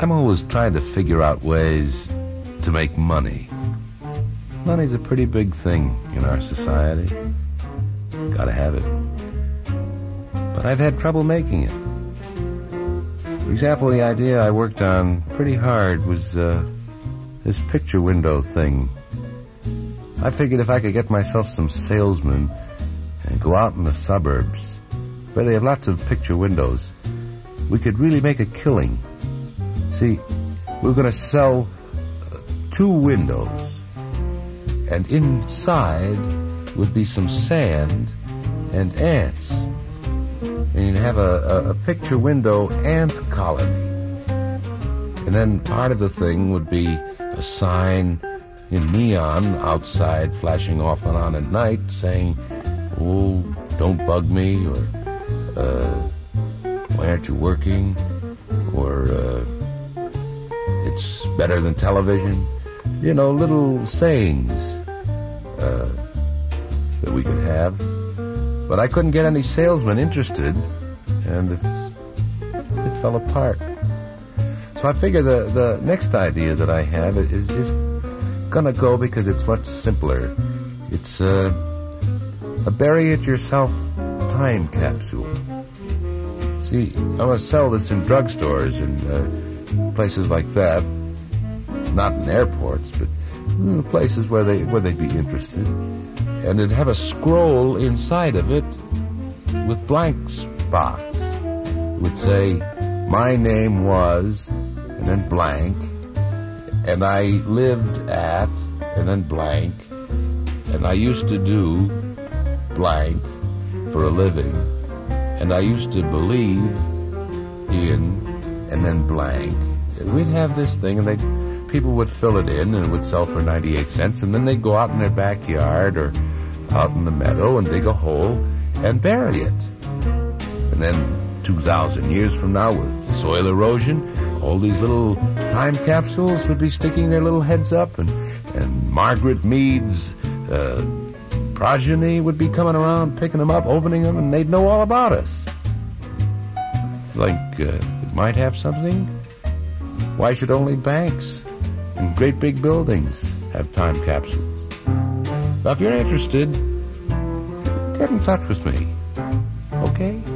I'm always trying to figure out ways to make money. Money's a pretty big thing in our society. Gotta have it. But I've had trouble making it. For example, the idea I worked on pretty hard was this picture window thing. I figured if I could get myself some salesmen and go out in the suburbs where they have lots of picture windows, we could really make a killing. See, we were going to sell 2 windows, and inside would be some sand and ants. And you'd have a picture window ant colony. And then part of the thing would be a sign in neon outside flashing off and on at night saying, "Oh, don't bug me," or "Why aren't you working?" or "It's better than television." You know, little sayings that we could have. But I couldn't get any salesmen interested, and it fell apart. So I figure the next idea that I have is gonna go because it's much simpler. It's a bury-it-yourself time capsule. See, I'm gonna sell this in drugstores and places like that. Not in airports, but places where they'd be interested. And it'd have a scroll inside of it with blank spots. It would say, "My name was," and then blank, "and I lived at," and then blank, "and I used to do blank for a living, and I used to believe in," and then blank. And we'd have this thing, and people would fill it in, and it would sell for 98 cents, and then they'd go out in their backyard or out in the meadow and dig a hole and bury it. And then 2,000 years from now, with soil erosion, all these little time capsules would be sticking their little heads up, and Margaret Mead's progeny would be coming around, picking them up, opening them, and they'd know all about us. Think it might have something? Why should only banks and great big buildings have time capsules? Now, if you're interested, get in touch with me, okay?